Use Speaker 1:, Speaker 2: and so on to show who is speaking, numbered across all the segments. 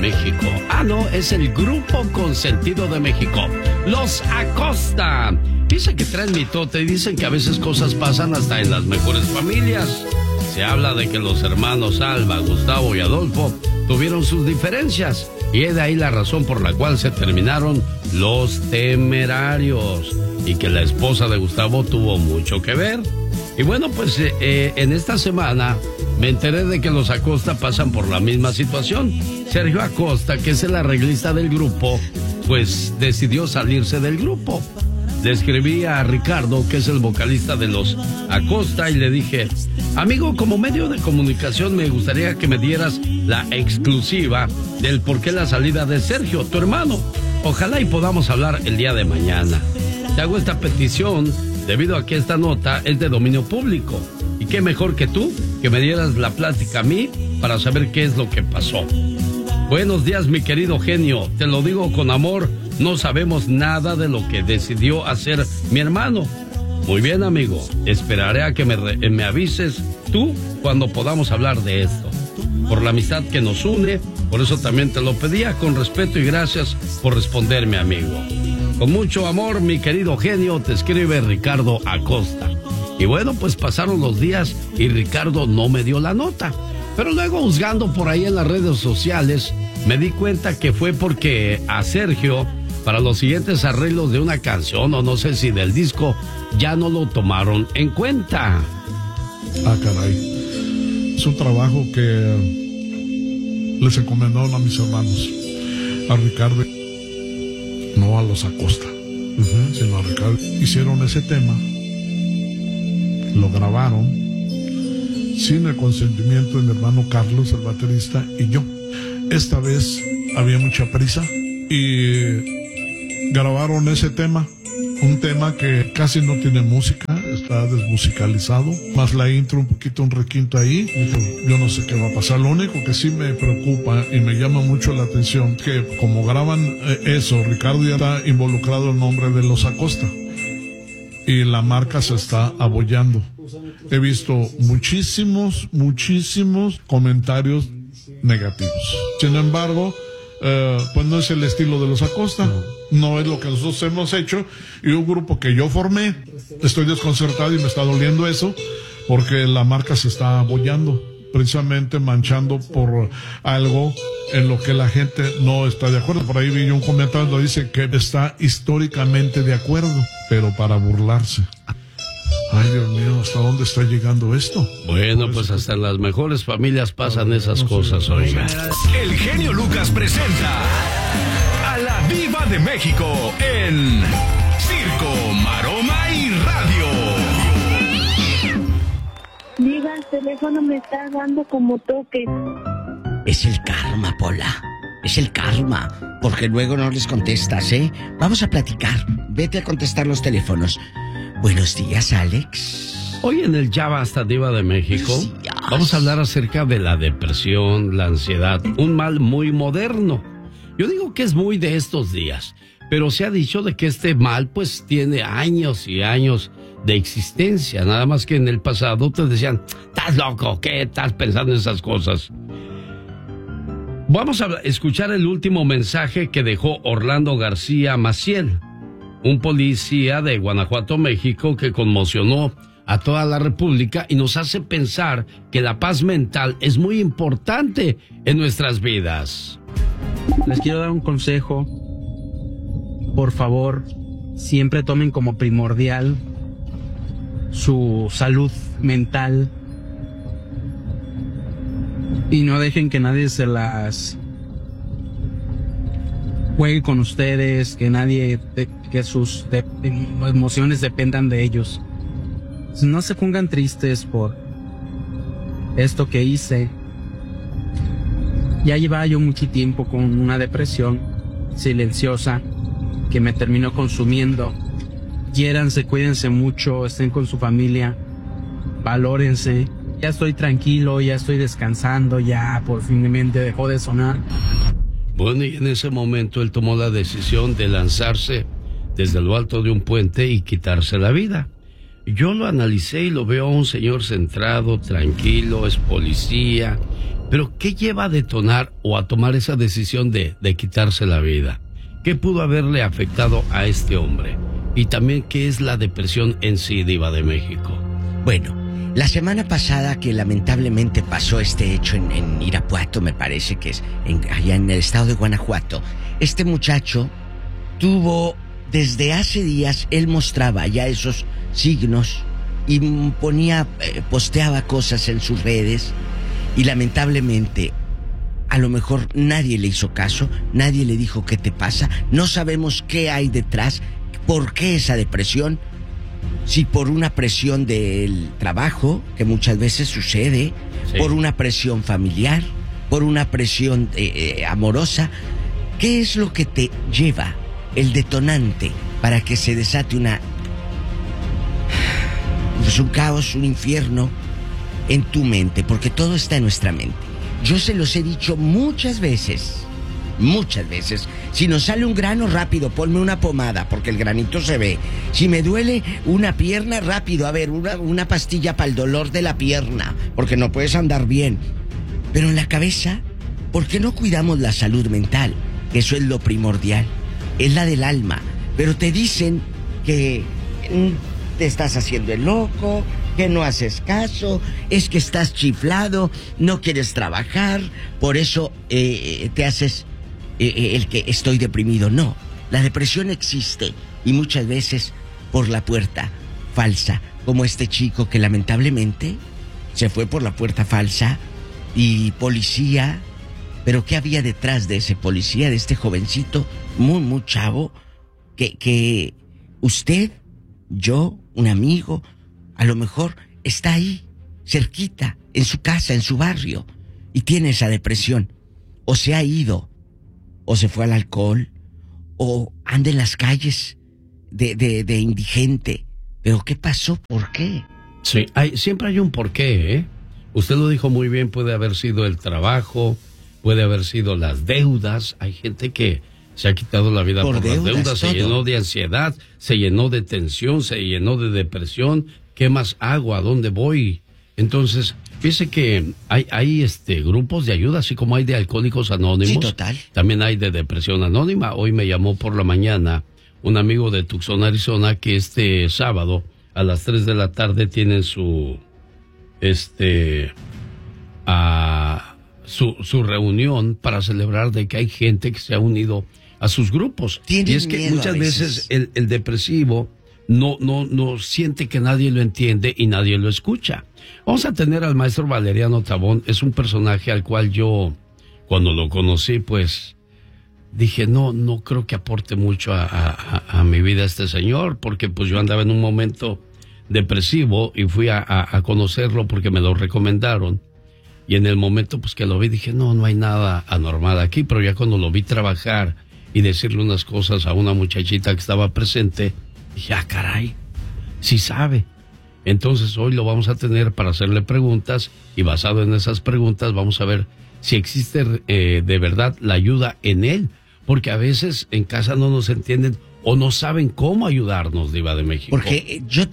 Speaker 1: México. Ah, no, es el Grupo Consentido de México, Los Acosta. Dice que traen mitote y dicen que a veces cosas pasan hasta en las mejores familias. Se habla de que los hermanos Alba, Gustavo y Adolfo tuvieron sus diferencias y es de ahí la razón por la cual se terminaron Los Temerarios y que la esposa de Gustavo tuvo mucho que ver. Y bueno, pues en esta semana me enteré de que los Acosta pasan por la misma situación. Sergio Acosta, que es el arreglista del grupo, pues decidió salirse del grupo. Le escribí a Ricardo, que es el vocalista de los Acosta, y le dije: amigo, como medio de comunicación me gustaría que me dieras la exclusiva del por qué la salida de Sergio, tu hermano. Ojalá y podamos hablar el día de mañana. Te hago esta petición debido a que esta nota es de dominio público. Y qué mejor que tú que me dieras la plática a mí para saber qué es lo que pasó. Buenos días, mi querido genio. Te lo digo con amor. No sabemos nada de lo que decidió hacer mi hermano. Muy bien, amigo. Esperaré a que me avises tú cuando podamos hablar de esto. Por la amistad que nos une, por eso también te lo pedía con respeto y gracias por responderme, amigo. Con mucho amor, mi querido genio, te escribe Ricardo Acosta. Y bueno, pues pasaron los días y Ricardo no me dio la nota. Pero luego, juzgando por ahí en las redes sociales, me di cuenta que fue porque a Sergio, para los siguientes arreglos de una canción o no sé si del disco, ya no lo tomaron en cuenta.
Speaker 2: Ah, caray. Es un trabajo que les encomendaron a mis hermanos, a Ricardo, no a los Acosta, sino a Ricardo. Hicieron ese tema, lo grabaron sin el consentimiento de mi hermano Carlos, el baterista, y yo. Esta vez había mucha prisa y grabaron ese tema, un tema que casi no tiene música, está desmusicalizado, más la intro, un poquito un requinto ahí. Yo no sé qué va a pasar. Lo único que sí me preocupa y me llama mucho la atención, que como graban eso, Ricardo ya está involucrado el nombre de los Acosta y la marca se está abollando. He visto muchísimos comentarios negativos. Sin embargo, pues no es el estilo de los Acosta, no es lo que nosotros hemos hecho, y un grupo que yo formé, estoy desconcertado y me está doliendo eso, porque la marca se está abollando, precisamente manchando por algo en lo que la gente no está de acuerdo. Por ahí vi un comentario donde dice que está históricamente de acuerdo, pero para burlarse. Ay, Dios mío, ¿hasta dónde está llegando esto?
Speaker 1: Bueno, pues hasta en las mejores familias pasan esas cosas, oiga.
Speaker 3: El genio Lucas presenta a la Diva de México en Circo, Maroma y Radio.
Speaker 4: Diga, el teléfono me está dando como toque.
Speaker 5: Es el karma, Pola. Es el karma, porque luego no les contestas, ¿eh? Vamos a platicar. Vete a contestar los teléfonos. Buenos días, Alex.
Speaker 1: Hoy en el Ya Basta, Diva de México, vamos a hablar acerca de la depresión, la ansiedad, un mal muy moderno. Yo digo que es muy de estos días, pero se ha dicho de que este mal pues tiene años y años de existencia, nada más que en el pasado te decían: ¿estás loco? ¿Qué estás pensando en esas cosas? Vamos a escuchar el último mensaje que dejó Orlando García Maciel, un policía de Guanajuato, México, que conmocionó a toda la República y nos hace pensar que la paz mental es muy importante en nuestras vidas.
Speaker 6: Les quiero dar un consejo. Por favor, siempre tomen como primordial su salud mental y no dejen que nadie se las juegue con ustedes, que sus emociones dependan de ellos. No se pongan tristes por esto que hice. Ya llevaba yo mucho tiempo con una depresión silenciosa que me terminó consumiendo. Quiéranse, cuídense mucho, estén con su familia, valórense. Ya estoy tranquilo, ya estoy descansando, ya por fin mi mente dejó de sonar.
Speaker 1: Bueno, y en ese momento él tomó la decisión de lanzarse desde lo alto de un puente y quitarse la vida. Yo lo analicé y lo veo a un señor centrado, tranquilo, es policía, Pero ¿qué lleva a detonar o a tomar esa decisión de quitarse la vida? ¿Qué pudo haberle afectado a este hombre? Y también, ¿qué es la depresión en sí, Diva de México?
Speaker 5: Bueno, la semana pasada que lamentablemente pasó este hecho en Irapuato, me parece que es allá en el estado de Guanajuato, este muchacho tuvo, desde hace días, él mostraba ya esos signos y posteaba cosas en sus redes y lamentablemente a lo mejor nadie le hizo caso, nadie le dijo qué te pasa, no sabemos qué hay detrás, por qué esa depresión, si por una presión del trabajo, que muchas veces sucede, sí, por una presión familiar, por una presión amorosa. ¿Qué es lo que te lleva, el detonante, para que se desate un caos, un infierno en tu mente? Porque todo está en nuestra mente. Yo se los he dicho muchas veces. Si nos sale un grano, rápido, ponme una pomada, porque el granito se ve. Si me duele una pierna, rápido, a ver, una pastilla para el dolor de la pierna, porque no puedes andar bien. Pero en la cabeza, ¿por qué no cuidamos la salud mental? Eso es lo primordial, es la del alma. Pero te dicen que te estás haciendo el loco, que no haces caso, es que estás chiflado, no quieres trabajar, por eso te haces el que estoy deprimido. No, la depresión existe y muchas veces por la puerta falsa, como este chico que lamentablemente se fue por la puerta falsa y policía. Pero ¿qué había detrás de ese policía, de este jovencito muy chavo, que usted, yo, un amigo, a lo mejor está ahí, cerquita, en su casa, en su barrio, y tiene esa depresión? O se ha ido, o se fue al alcohol, o anda en las calles de indigente. ¿Pero qué pasó? ¿Por qué?
Speaker 1: Sí, siempre hay un porqué, ¿eh? Usted lo dijo muy bien, puede haber sido el trabajo, puede haber sido las deudas. Hay gente que se ha quitado la vida por las deudas, se llenó de ansiedad, se llenó de tensión, se llenó de depresión. ¿Qué más hago? ¿A dónde voy? Entonces, fíjese que hay grupos de ayuda, así como hay de Alcohólicos Anónimos.
Speaker 5: Sí, total.
Speaker 1: También hay de Depresión Anónima. Hoy me llamó por la mañana un amigo de Tucson, Arizona, que este sábado a las 3 de la tarde tienen su reunión para celebrar de que hay gente que se ha unido a sus grupos. Y es que muchas veces el depresivo no siente que nadie lo entiende y nadie lo escucha. Vamos a tener al maestro Valeriano Tabón. Es un personaje al cual yo, cuando lo conocí, pues dije, no creo que aporte mucho a mi vida este señor, porque pues yo andaba en un momento depresivo y fui a conocerlo porque me lo recomendaron. Y en el momento pues que lo vi dije, no hay nada anormal aquí, pero ya cuando lo vi trabajar y decirle unas cosas a una muchachita que estaba presente, dije, caray, sí sabe. Entonces hoy lo vamos a tener para hacerle preguntas y basado en esas preguntas vamos a ver si existe de verdad la ayuda en él, porque a veces en casa no nos entienden o no saben cómo ayudarnos, Diva de México.
Speaker 5: Porque yo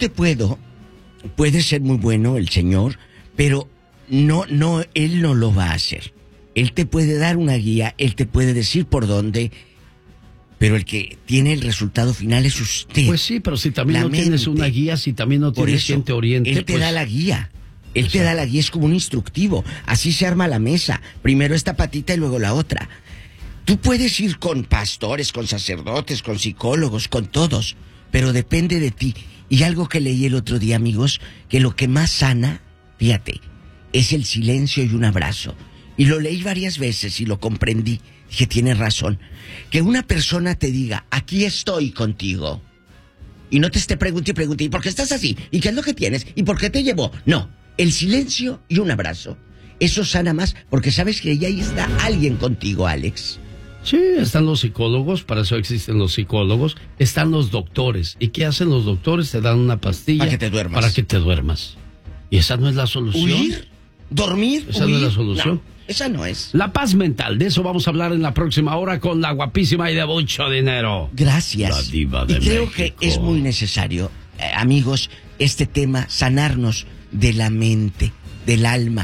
Speaker 5: puede ser muy bueno el señor, pero no, él no lo va a hacer. Él te puede dar una guía, él te puede decir por dónde, pero el que tiene el resultado final es usted.
Speaker 1: Pues sí, pero si también no tienes una guía, si también no tienes quien te oriente,
Speaker 5: él te da la guía. Él te da la guía, es como un instructivo. Así se arma la mesa. Primero esta patita y luego la otra. Tú puedes ir con pastores, con sacerdotes, con psicólogos, con todos, pero depende de ti. Y algo que leí el otro día, amigos, que lo que más sana, fíjate, es el silencio y un abrazo. Y lo leí varias veces y lo comprendí. Dije, tienes razón. Que una persona te diga, aquí estoy contigo, y no te esté pregunte, ¿y por qué estás así? ¿Y qué es lo que tienes? ¿Y por qué te llevó? No, el silencio y un abrazo. Eso sana más, porque sabes que ahí está alguien contigo, Alex.
Speaker 1: Sí, están los psicólogos, para eso existen los psicólogos. Están los doctores. ¿Y qué hacen los doctores? Te dan una pastilla
Speaker 5: para que te duermas.
Speaker 1: Para que te duermas. Y esa no es la solución.
Speaker 5: ¿Huir? ¿Dormir?
Speaker 1: Esa no es la solución.
Speaker 5: No, esa no es.
Speaker 1: La paz mental, de eso vamos a hablar en la próxima hora con la guapísima y de mucho dinero.
Speaker 5: Gracias.
Speaker 1: La Diva de
Speaker 5: México. Y creo
Speaker 1: México.
Speaker 5: que es muy necesario, amigos, este tema, sanarnos de la mente, del alma,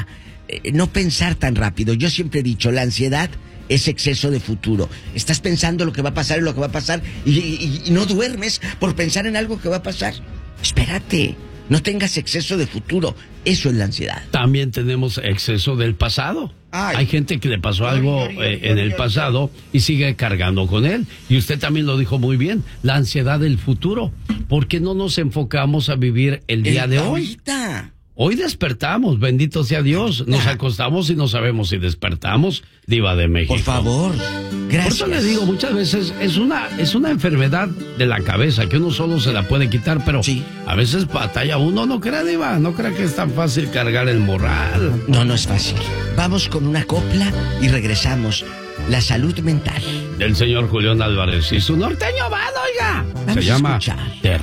Speaker 5: no pensar tan rápido. Yo siempre he dicho, la ansiedad es exceso de futuro. Estás pensando lo que va a pasar y lo que va a pasar y no duermes por pensar en algo que va a pasar. Espérate, no tengas exceso de futuro. Eso es la ansiedad.
Speaker 1: También tenemos exceso del pasado.
Speaker 5: Ay.
Speaker 1: Hay gente que le pasó algo en el pasado y sigue cargando con él. Y usted también lo dijo muy bien, la ansiedad del futuro. ¿Por qué no nos enfocamos a vivir el día de hoy?
Speaker 5: Ahorita.
Speaker 1: Hoy despertamos, bendito sea Dios. Nos acostamos y no sabemos si despertamos, Diva de México.
Speaker 5: Por favor, gracias.
Speaker 1: Por eso le digo, muchas veces es una enfermedad de la cabeza que uno solo se la puede quitar, pero
Speaker 5: sí,
Speaker 1: a veces batalla uno. No crea, Diva, no crea que es tan fácil cargar el morral.
Speaker 5: No es fácil. Vamos con una copla y regresamos. La salud mental.
Speaker 1: Del señor Julián Álvarez y su norteño van, oiga.
Speaker 5: Vamos
Speaker 1: se llama
Speaker 5: a escuchar.
Speaker 1: Te